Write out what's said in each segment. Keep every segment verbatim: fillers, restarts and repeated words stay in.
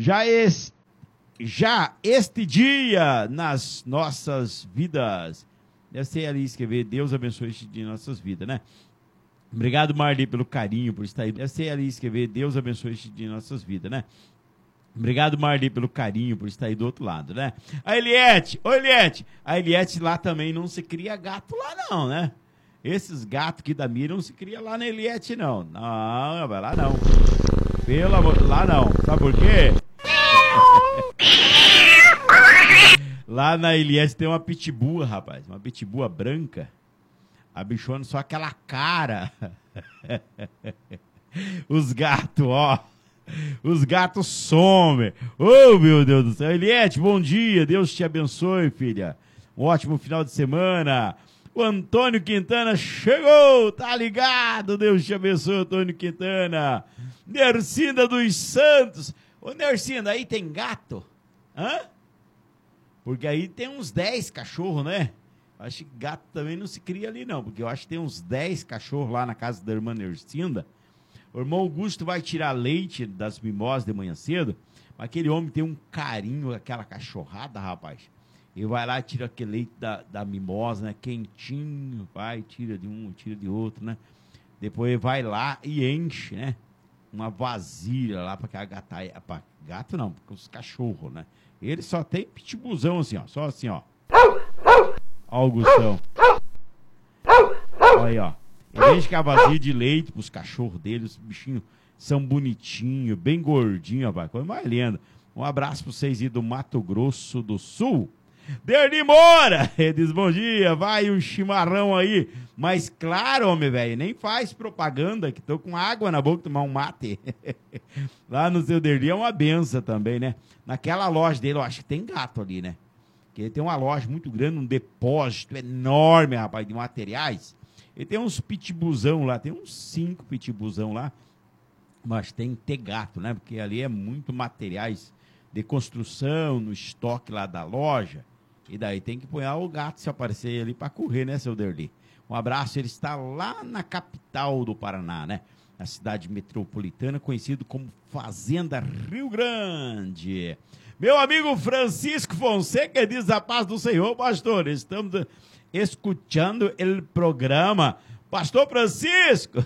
Já, es, já este dia nas nossas vidas. Deve ser ali escrever, Deus abençoe este dia em nossas vidas, né? Obrigado, Marli, pelo carinho, por estar aí. Deve ser ali escrever, Deus abençoe este dia em nossas vidas, né? Obrigado, Marli, pelo carinho, por estar aí do outro lado, né? A Eliette, ô Eliette, a Eliette lá também não se cria gato lá não, né? Esses gatos aqui da Mira não se cria lá na Eliette não. Não, vai lá não. Pelo amor, lá não. Sabe por quê? Lá na Eliette tem uma pitbull, rapaz, uma pitbull branca. A bichona só aquela cara. Os gatos, ó. Os gatos somem. Oh, meu Deus do céu. Eliette, bom dia. Deus te abençoe, filha. Um ótimo final de semana. O Antônio Quintana chegou. Tá ligado? Deus te abençoe, Antônio Quintana. Nercinda dos Santos. Ô, Nercinda, aí tem gato? Hã? Porque aí tem uns dez cachorros, né? Acho que gato também não se cria ali, não. Porque eu acho que tem uns dez cachorros lá na casa da irmã Nercinda. O irmão Augusto vai tirar leite das mimosas de manhã cedo. Mas aquele homem tem um carinho, aquela cachorrada, rapaz. Ele vai lá e tira aquele leite da, da mimosa, né? Quentinho, vai, tira de um, tira de outro, né? Depois vai lá e enche, né? Uma vasilha lá para aquela gataia. Pra gato não, porque os cachorros, né? Ele só tem pitbullzão assim, ó. Só assim, ó. Ó, Augustão. Olha aí, ó. Ele enche a vazia de leite pros cachorros dele. Os bichinhos são bonitinhos, bem gordinhos, rapaz. Coisa mais linda. Um abraço pra vocês aí do Mato Grosso do Sul. Derni Moura, ele diz, bom dia, vai um chimarrão aí. Mas claro, homem, velho, nem faz propaganda, que tô com água na boca, tomar um mate. Lá no seu Derni é uma benção também, né? Naquela loja dele, eu acho que tem gato ali, né? Porque ele tem uma loja muito grande, um depósito enorme, rapaz, de materiais. Ele tem uns pitbullzão lá, tem uns cinco pitbullzão lá. Mas tem que ter gato, né? Porque ali é muito materiais de construção, no estoque lá da loja. E daí tem que pôr o gato se aparecer ali para correr, né, seu Derli? Um abraço, ele está lá na capital do Paraná, né? Na cidade metropolitana, conhecido como Fazenda Rio Grande. Meu amigo Francisco Fonseca diz a paz do Senhor, pastor. Estamos escutando o programa. Pastor Francisco,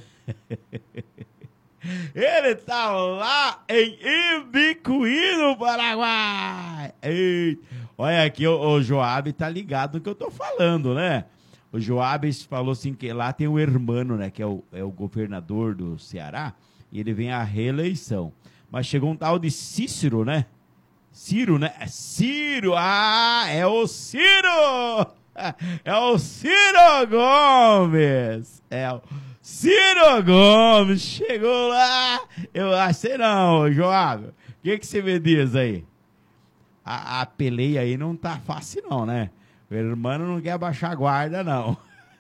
ele tá lá em Ibicuí, no Paraguai. Eita. Olha aqui, o, o Joab tá ligado no que eu tô falando, né? O Joab falou assim que lá tem o Hermano, né? Que é o, é o governador do Ceará. E ele vem à reeleição. Mas chegou um tal de Cícero, né? Ciro, né? É Ciro! Ah, é o Ciro! É o Ciro Gomes! É o Ciro Gomes! Chegou lá! Eu achei não, Joab. O que, que você me diz aí? A, a peleia aí não tá fácil não, né? O irmão não quer baixar a guarda, não.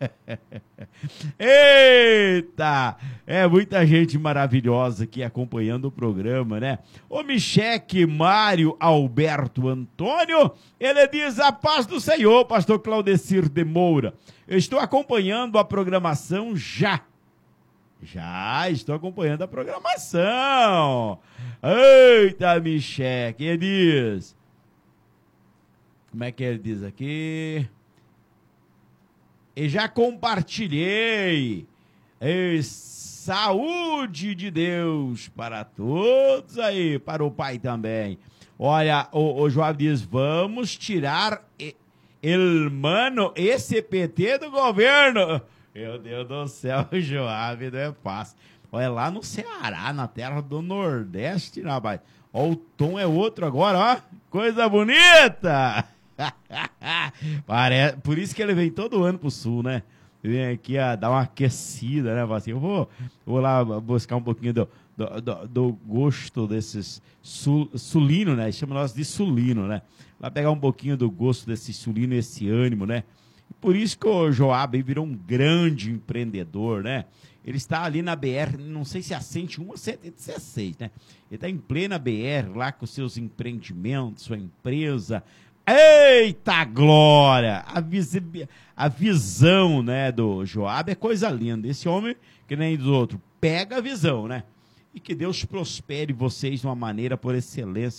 Eita! É muita gente maravilhosa aqui acompanhando o programa, né? O Micheque Mário Alberto Antônio, ele diz a paz do Senhor, pastor Claudecir de Moura. Eu estou acompanhando a programação já. Já estou acompanhando a programação. Eita, Micheque, ele diz... Como é que ele diz aqui? E já compartilhei. E saúde de Deus para todos aí, para o pai também. Olha, o, o João diz, vamos tirar el mano esse P T do governo. Meu Deus do céu, Joab, não é fácil. Olha, lá no Ceará, na terra do Nordeste, rapaz. Ó, o tom é outro agora, ó. Coisa bonita! Parece, por isso que ele vem todo ano pro sul, né? Ele vem aqui a dar uma aquecida, né? Assim, eu vou, vou lá buscar um pouquinho do, do, do, do gosto desses sul, sulino, né? Chama nós de sulino, né? Lá pegar um pouquinho do gosto desse sulino, esse ânimo, né? Por isso que o Joab virou um grande empreendedor, né? Ele está ali na B R, não sei se é a cento e um ou cento e dezesseis, né? Ele está em plena B R, lá com seus empreendimentos, sua empresa. Eita glória! A, visi- a visão, né, do Joab é coisa linda. Esse homem, que nem dos outros, pega a visão, né? E que Deus prospere vocês de uma maneira por excelência.